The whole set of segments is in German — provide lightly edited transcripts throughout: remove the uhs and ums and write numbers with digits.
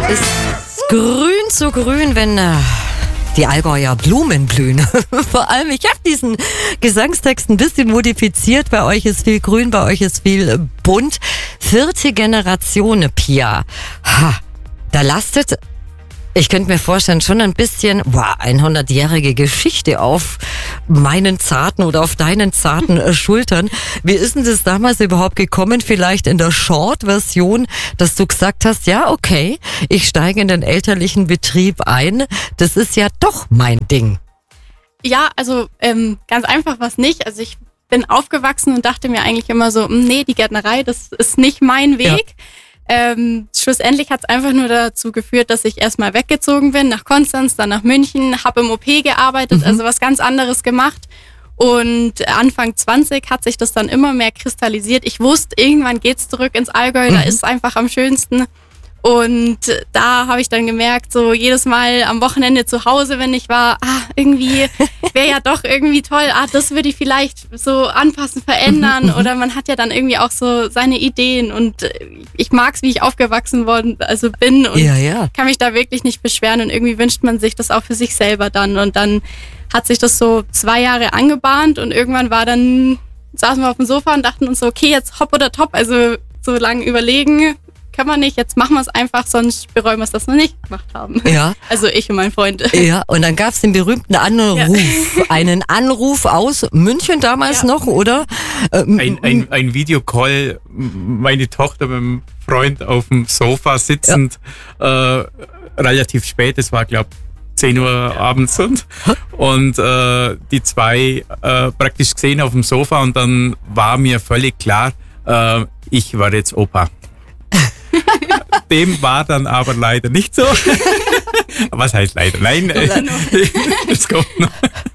ist grün zu grün, wenn die Allgäuer Blumen blühen. Vor allem, ich habe diesen Gesangstext ein bisschen modifiziert. Bei euch ist viel grün, bei euch ist viel bunt. 4. Generation, Pia. Da lastet, ich könnte mir vorstellen, schon ein bisschen 100-jährige Geschichte auf meinen zarten oder auf deinen zarten Schultern. Wie ist denn das damals überhaupt gekommen? Vielleicht in der Short-Version, dass du gesagt hast, ja, okay, ich steige in den elterlichen Betrieb ein. Das ist ja doch mein Ding. Ja, also ganz einfach war es nicht. Also ich bin aufgewachsen und dachte mir eigentlich immer so, nee, die Gärtnerei, das ist nicht mein Weg. Ja. Schlussendlich hat es einfach nur dazu geführt, dass ich erstmal weggezogen bin, nach Konstanz, dann nach München, habe im OP gearbeitet, also was ganz anderes gemacht. Und Anfang 20 hat sich das dann immer mehr kristallisiert. Ich wusste, irgendwann geht's zurück ins Allgäu, da ist es einfach am schönsten. Und da habe ich dann gemerkt, so jedes Mal am Wochenende zu Hause, wenn ich war, irgendwie wäre ja doch irgendwie toll, das würde ich vielleicht so anpassen, verändern. Oder man hat ja dann irgendwie auch so seine Ideen und ich mag's, wie ich aufgewachsen bin und kann mich da wirklich nicht beschweren. Und irgendwie wünscht man sich das auch für sich selber dann. Und dann hat sich das so 2 Jahre angebahnt und irgendwann saßen wir auf dem Sofa und dachten uns so, okay, jetzt hopp oder top, also so lange überlegen kann man nicht, jetzt machen wir es einfach, sonst bereuen wir es, dass wir nicht gemacht haben. Ja. Also ich und mein Freund. Ja, und dann gab es den berühmten Anruf. Ja. Einen Anruf aus München damals noch, oder? Ein Videocall, meine Tochter mit dem Freund auf dem Sofa sitzend, relativ spät, es war glaube 10 Uhr abends und die zwei praktisch gesehen auf dem Sofa und dann war mir völlig klar, ich war jetzt Opa. Dem war dann aber leider nicht so. Was heißt leider? Nein, das kommt noch.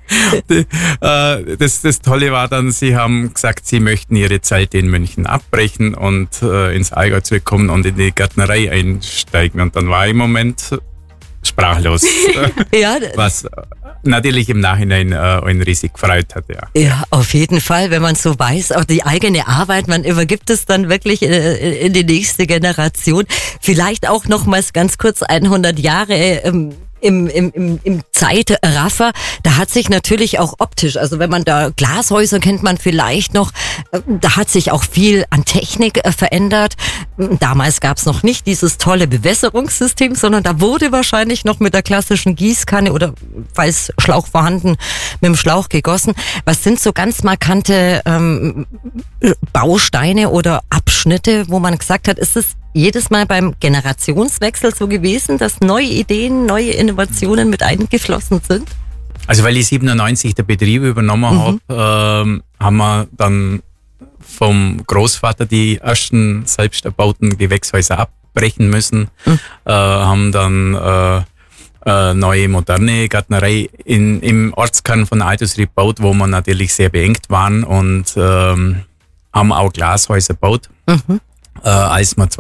Das Tolle war dann, sie haben gesagt, sie möchten ihre Zeit in München abbrechen und ins Allgäu zurückkommen und in die Gärtnerei einsteigen. Und dann war ich im Moment sprachlos. Was natürlich im Nachhinein einen riesig gefreut hat, ja. Ja, auf jeden Fall, wenn man so weiß, auch die eigene Arbeit, man übergibt es dann wirklich in die nächste Generation. Vielleicht auch nochmals ganz kurz 100 Jahre im Zeitraffer, da hat sich natürlich auch optisch, also wenn man da Glashäuser kennt man vielleicht noch, da hat sich auch viel an Technik verändert. Damals gab es noch nicht dieses tolle Bewässerungssystem, sondern da wurde wahrscheinlich noch mit der klassischen Gießkanne oder, falls Schlauch vorhanden, mit dem Schlauch gegossen. Was sind so ganz markante Bausteine oder Abschnitte, wo man gesagt hat, ist es jedes Mal beim Generationswechsel so gewesen, dass neue Ideen, neue Innovationen mit eingeflossen sind? Also weil ich 97 der Betrieb übernommen habe, haben wir dann vom Großvater die ersten selbst erbauten Gewächshäuser abbrechen müssen, haben dann neue moderne Gärtnerei im Ortskern von Altersried gebaut, wo wir natürlich sehr beengt waren und haben auch Glashäuser gebaut. Als wir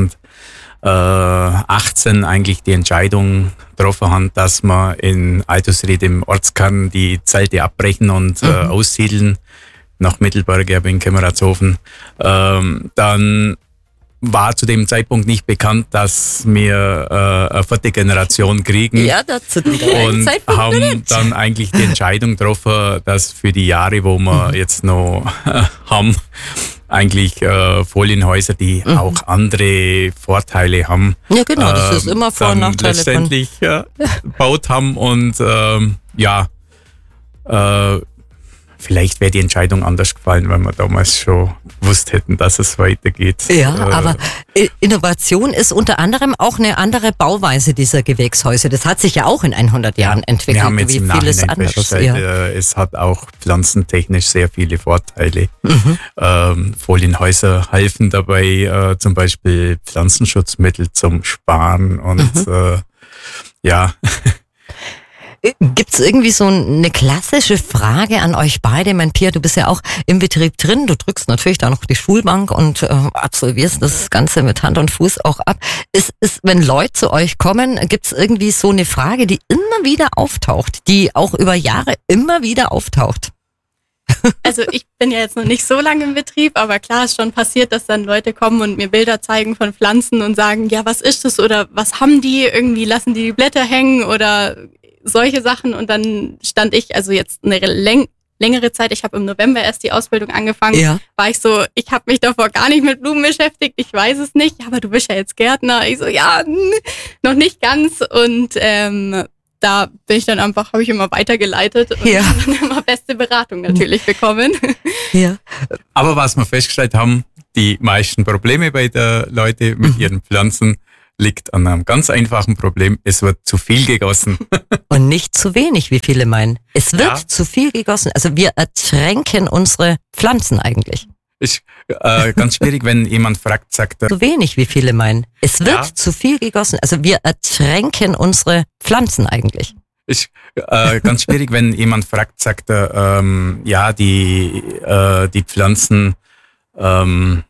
2018 eigentlich die Entscheidung getroffen haben, dass wir in Altersried im Ortskern die Zelte abbrechen und aussiedeln nach Mittelberg, in Kemmertshofen, dann war zu dem Zeitpunkt nicht bekannt, dass wir eine 4. Generation kriegen. Ja, dazu und haben dann eigentlich die Entscheidung getroffen, dass für die Jahre, wo wir jetzt noch haben, eigentlich Folienhäuser, die auch andere Vorteile haben. Ja, genau, das ist immer Vor- und Nachteile. Letztendlich gebaut haben und vielleicht wäre die Entscheidung anders gefallen, weil wir damals schon gewusst hätten, dass es weitergeht. Ja, aber Innovation ist unter anderem auch eine andere Bauweise dieser Gewächshäuser. Das hat sich ja auch in 100 Jahren entwickelt, wir haben jetzt wie im vieles Nachhinein anderes. Es hat auch pflanzentechnisch sehr viele Vorteile. Folienhäuser helfen dabei, zum Beispiel Pflanzenschutzmittel zum Sparen und Gibt's irgendwie so eine klassische Frage an euch beide? Mein Pia, du bist ja auch im Betrieb drin. Du drückst natürlich da noch die Schulbank und absolvierst das Ganze mit Hand und Fuß auch ab. Wenn Leute zu euch kommen, gibt's irgendwie so eine Frage, die immer wieder auftaucht, die auch über Jahre immer wieder auftaucht? Also ich bin ja jetzt noch nicht so lange im Betrieb, aber klar ist schon passiert, dass dann Leute kommen und mir Bilder zeigen von Pflanzen und sagen, ja, was ist das oder was haben die? Irgendwie lassen die Blätter hängen oder solche Sachen. Und dann stand ich, also jetzt eine längere Zeit, ich habe im November erst die Ausbildung angefangen, war ich so, ich habe mich davor gar nicht mit Blumen beschäftigt, ich weiß es nicht, aber du bist ja jetzt Gärtner. Ich so, ja, noch nicht ganz. Und da bin ich dann einfach, habe ich immer weitergeleitet und dann immer beste Beratung natürlich bekommen. Ja. Aber was wir festgestellt haben, die meisten Probleme bei der Leute mit ihren Pflanzen liegt an einem ganz einfachen Problem. Es wird zu viel gegossen. Und nicht zu wenig, wie viele meinen. Es wird zu viel gegossen. Also wir ertränken unsere Pflanzen eigentlich. Ist ganz schwierig, wenn jemand fragt, sagt er. Zu wenig, wie viele meinen. Es wird zu viel gegossen. Also wir ertränken unsere Pflanzen eigentlich. Ist ganz schwierig, wenn jemand fragt, sagt er, die Pflanzen